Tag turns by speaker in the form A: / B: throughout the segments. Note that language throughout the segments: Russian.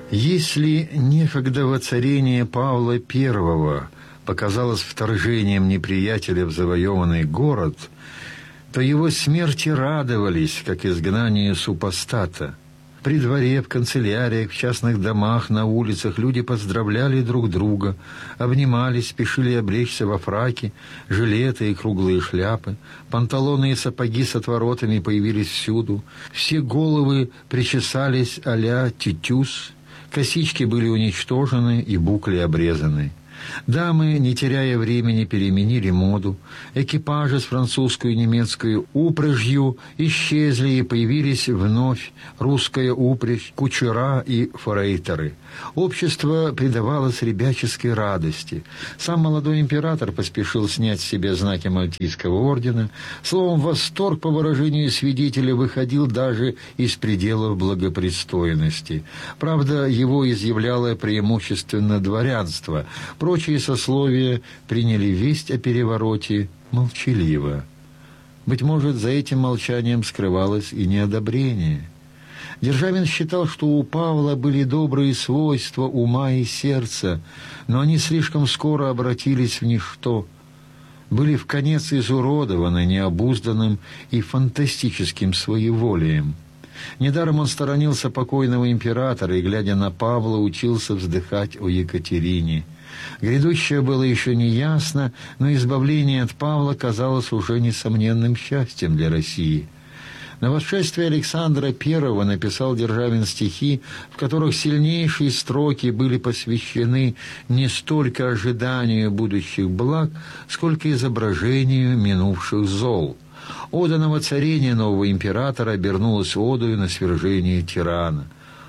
A: Если некогда воцарение Павла I показалось вторжением неприятеля в завоеванный город, то его смерти радовались, как изгнанию супостата. При дворе, в канцеляриях, в частных домах, на улицах люди поздравляли друг друга, обнимались, спешили облечься во фраки, жилеты и круглые шляпы, панталоны и сапоги с отворотами появились всюду, все головы причесались а-ля тютюс, косички были уничтожены и букли обрезаны. Дамы, не теряя времени, переменили моду. Экипажи с французскую и немецкую упряжью исчезли, и появились вновь русская упряжь, кучера и форейтеры. Общество предавалось ребяческой радости. Сам молодой император поспешил снять с себя знаки Мальтийского ордена. Словом, восторг, по выражению свидетеля, выходил даже из пределов благопристойности. Правда, его изъявляло преимущественно дворянство. Прочие сословия приняли весть о перевороте молчаливо. Быть может, за этим молчанием скрывалось и неодобрение. Державин считал, что у Павла были добрые свойства ума и сердца, но они слишком скоро обратились в ничто, были вконец изуродованы необузданным и фантастическим своеволием. Недаром он сторонился покойного императора и, глядя на Павла, учился вздыхать о Екатерине. Грядущее было еще не ясно, но избавление от Павла казалось уже несомненным счастьем для России. На восшествие Александра I написал Державин стихи, в которых сильнейшие строки были посвящены не столько ожиданию будущих благ, сколько изображению минувших зол. Ода на воцарение нового императора обернулась одою на свержение тирана.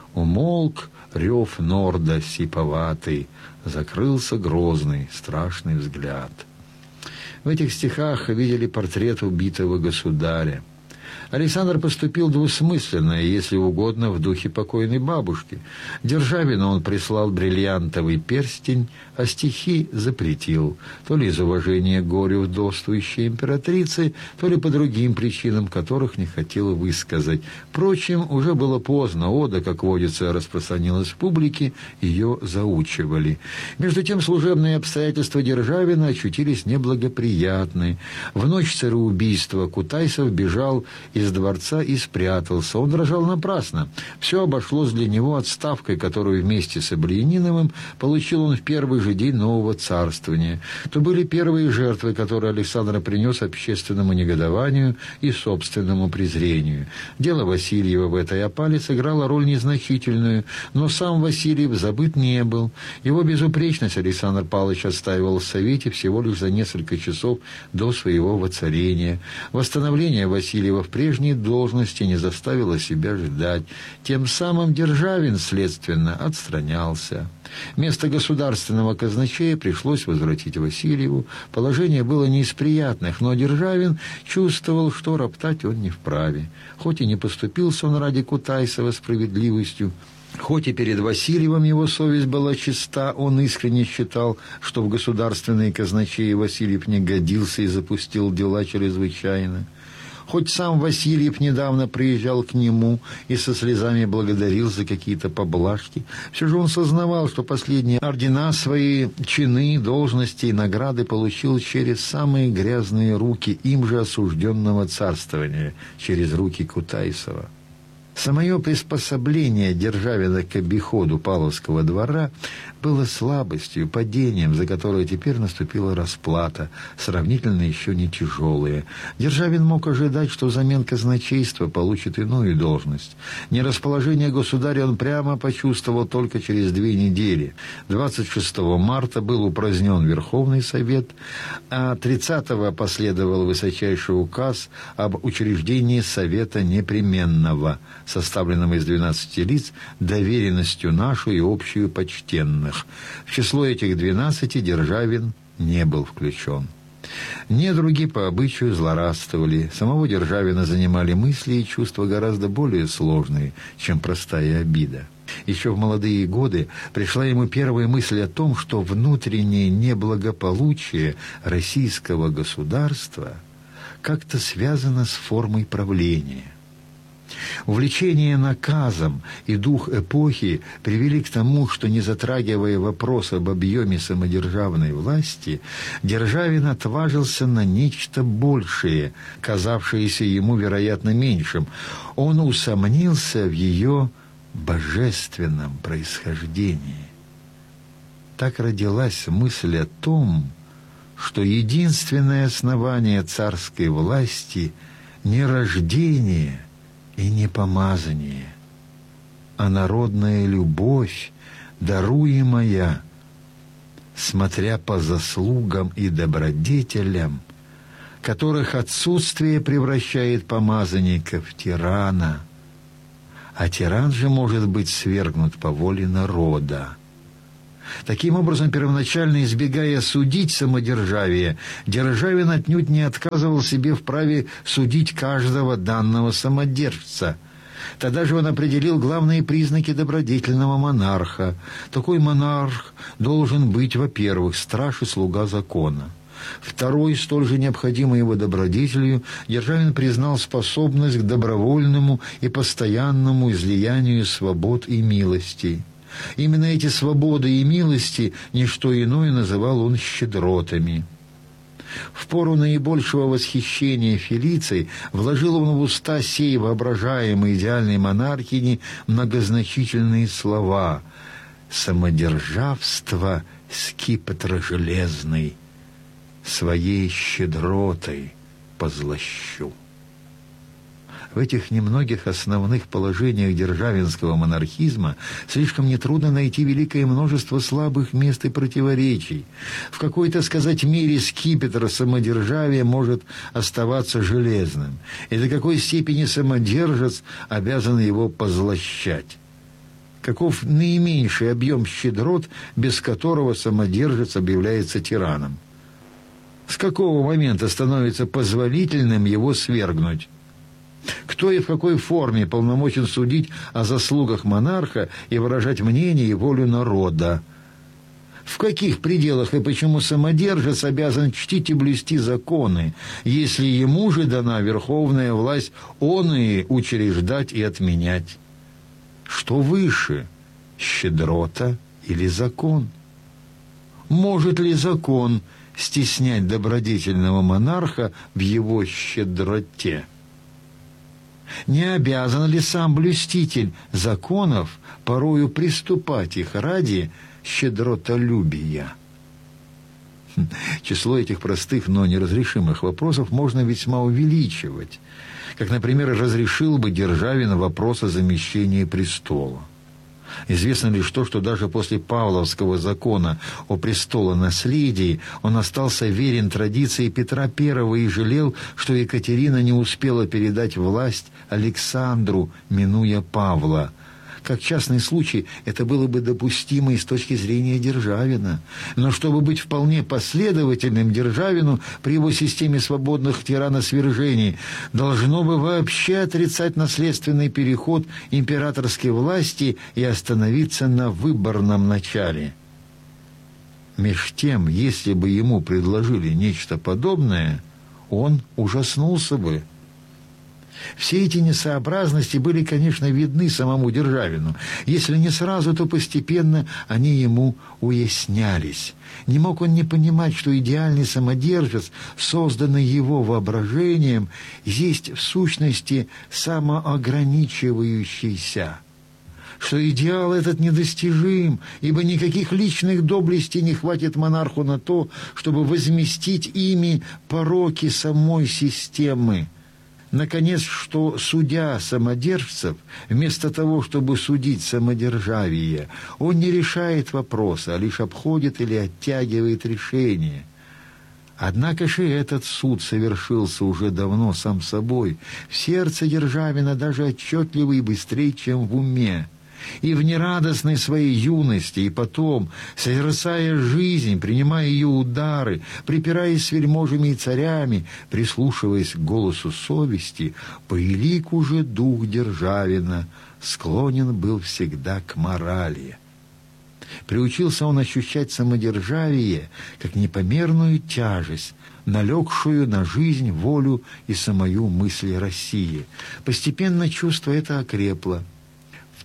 A: Умолк рев норда сиповатый, закрылся грозный, страшный взгляд. В этих стихах видели портрет убитого государя. Александр поступил двусмысленно и, если угодно, в духе покойной бабушки. Державину он прислал бриллиантовый перстень, а стихи запретил, то ли из уважения к горю вдовствующей императрицы, то ли по другим причинам, которых не хотел высказать. Впрочем, уже было поздно, ода, как водится, распространилась в публике, ее заучивали. Между тем, служебные обстоятельства Державина очутились неблагоприятны. В ночь цареубийства Кутайсов бежал из дворца и спрятался. Он дрожал напрасно. Все обошлось для него отставкой, которую вместе с Ильининовым получил он в первый же день нового царствования. То были первые жертвы, которые Александр принес общественному негодованию и собственному презрению. Дело Васильева в этой опале сыграло роль незначительную, но сам Васильев забыт не был. Его безупречность Александр Павлович отстаивал в Совете всего лишь за несколько часов до своего воцарения. Восстановление Васильева в прежней должности не заставило себя ждать. Тем самым Державин, следственно, отстранялся. Место государственного казначея пришлось возвратить Васильеву. Положение было не из приятных, но Державин чувствовал, что роптать он не вправе. Хоть и не поступился он ради Кутайсова справедливостью, хоть и перед Васильевым его совесть была чиста, он искренне считал, что в государственные казначеи Васильев не годился и запустил дела чрезвычайно. Хоть сам Васильев недавно приезжал к нему и со слезами благодарил за какие-то поблажки, все же он сознавал, что последние ордена, свои чины, должности и награды получил через самые грязные руки им же осужденного царствования, через руки Кутайсова. Самое приспособление Державина к обиходу Павловского двора было слабостью, падением, за которое теперь наступила расплата, сравнительно еще не тяжелая. Державин мог ожидать, что взамен казначейства получит иную должность. Нерасположение государя он прямо почувствовал только через 2 недели. 26 марта был упразднен Верховный Совет, а 30-го последовал высочайший указ об учреждении Совета Непременного, составленного из 12 лиц, доверенностью нашу и общую почтенных. В число этих 12 Державин не был включен. Недруги по обычаю злорадствовали. Самого Державина занимали мысли и чувства гораздо более сложные, чем простая обида. Еще в молодые годы пришла ему первая мысль о том, что внутреннее неблагополучие российского государства как-то связано с формой правления. Увлечение наказом и дух эпохи привели к тому, что, не затрагивая вопрос об объеме самодержавной власти, Державин отважился на нечто большее, казавшееся ему, вероятно, меньшим. Он усомнился в ее божественном происхождении. Так родилась мысль о том, что единственное основание царской власти не рождение и не помазание, а народная любовь, даруемая, смотря по заслугам и добродетелям, которых отсутствие превращает помазанника в тирана, а тиран же может быть свергнут по воле народа. Таким образом, первоначально избегая судить самодержавие, Державин отнюдь не отказывал себе в праве судить каждого данного самодержца. Тогда же он определил главные признаки добродетельного монарха. Такой монарх должен быть, во-первых, страж и слуга закона. Второй, столь же необходимой его добродетелью, Державин признал способность к добровольному и постоянному излиянию свобод и милостей. Именно эти свободы и милости, не что иное, называл он щедротами. В пору наибольшего восхищения Фелиций вложил он в уста сей воображаемой идеальной монархини многозначительные слова: «Самодержавство скипетр железный, своей щедротой позлощу». В этих немногих основных положениях державинского монархизма слишком нетрудно найти великое множество слабых мест и противоречий. В какой-то, сказать, мере скипетр самодержавия может оставаться железным, и до какой степени самодержец обязан его позлощать. Каков наименьший объем щедрот, без которого самодержец объявляется тираном? С какого момента становится позволительным его свергнуть? Кто и в какой форме полномочен судить о заслугах монарха и выражать мнение и волю народа? В каких пределах и почему самодержец обязан чтить и блюсти законы, если ему же дана верховная власть оные учреждать и отменять? Что выше, щедрота или закон? Может ли закон стеснять добродетельного монарха в его щедроте? Не обязан ли сам блюститель законов порою приступать их ради щедротолюбия? Число этих простых, но неразрешимых вопросов можно весьма увеличивать, как, например, разрешил бы Державин вопрос о замещении престола. Известно лишь то, что даже после Павловского закона о престолонаследии он остался верен традиции Петра I и жалел, что Екатерина не успела передать власть Александру, минуя Павла. Как частный случай, это было бы допустимо и с точки зрения Державина. Но чтобы быть вполне последовательным Державину при его системе свободных тираносвержений, должно бы вообще отрицать наследственный переход императорской власти и остановиться на выборном начале. Меж тем, если бы ему предложили нечто подобное, он ужаснулся бы. Все эти несообразности были, конечно, видны самому Державину. Если не сразу, то постепенно они ему уяснялись. Не мог он не понимать, что идеальный самодержец, созданный его воображением, есть в сущности самоограничивающийся. Что идеал этот недостижим, ибо никаких личных доблестей не хватит монарху на то, чтобы возместить ими пороки самой системы. Наконец, что, судя самодержцев, вместо того, чтобы судить самодержавие, он не решает вопроса, а лишь обходит или оттягивает решение. Однако же этот суд совершился уже давно сам собой, в сердце Державина даже отчетливо и быстрее, чем в уме. И в нерадостной своей юности, и потом, созерцая жизнь, принимая ее удары, припираясь с вельможами и царями, прислушиваясь к голосу совести, по элику же дух Державина склонен был всегда к морали. Приучился он ощущать самодержавие как непомерную тяжесть, налегшую на жизнь, волю и самую мысль России. Постепенно чувство это окрепло. В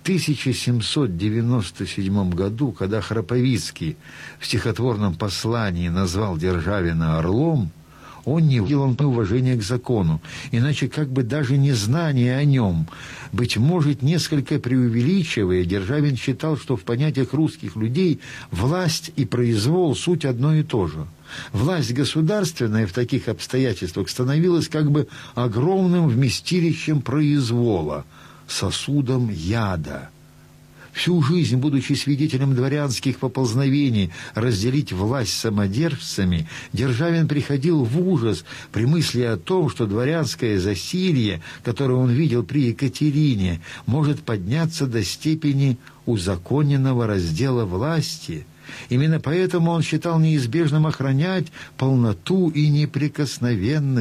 A: 1797 году, когда Храповицкий в стихотворном послании назвал Державина орлом, он не видел уважения к закону, иначе как бы даже незнание о нем. Быть может, несколько преувеличивая, Державин считал, что в понятиях русских людей власть и произвол – суть одно и то же. Власть государственная в таких обстоятельствах становилась как бы огромным вместилищем произвола, сосудом яда. Всю жизнь, будучи свидетелем дворянских поползновений разделить власть с самодержцами, Державин приходил в ужас при мысли о том, что дворянское засилье, которое он видел при Екатерине, может подняться до степени узаконенного раздела власти. Именно поэтому он считал неизбежным охранять полноту и неприкосновенность